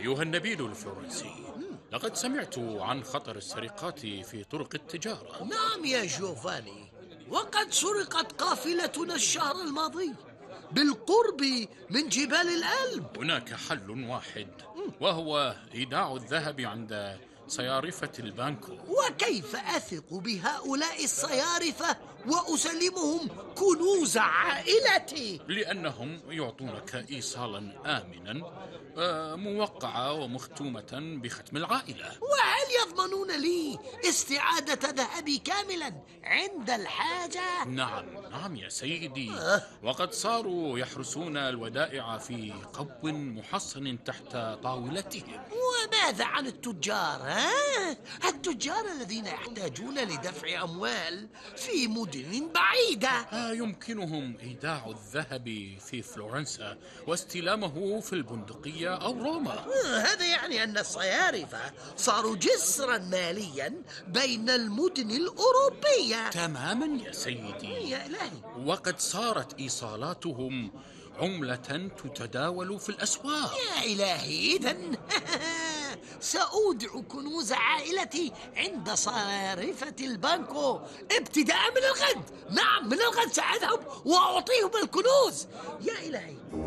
أيها النبيل الفلورنسي، لقد سمعت عن خطر السرقات في طرق التجارة. نعم يا جوفاني، وقد سرقت قافلتنا الشهر الماضي بالقرب من جبال الألب. هناك حل واحد، وهو إيداع الذهب عند صيارفة البانكو. وكيف أثق بهؤلاء الصيارفة وأسلمهم كنوز عائلتي؟ لأنهم يعطونك إيصالا آمنا، موقعة ومختومة بختم العائلة. وهل يضمنون لي استعادة ذهبي كاملا عند الحاجة؟ نعم نعم يا سيدي، وقد صاروا يحرسون الودائع في قو محصن تحت طاولتهم. وماذا عن التجار؟ التجار الذين يحتاجون لدفع أموال في مدن بعيدة. يمكنهم إيداع الذهب في فلورنسا واستلامه في البندقية أو روما. هذا يعني أن الصيارفة صاروا جسرا ماليا بين المدن الأوروبية. تماما يا سيدي، يا إلهي. وقد صارت إيصالاتهم عملة تتداول في الأسواق. يا إلهي، إذن سأودع كنوز عائلتي عند صارفة البانكو ابتداء من الغد. نعم، من الغد سأذهب وأعطيهم الكنوز. يا إلهي.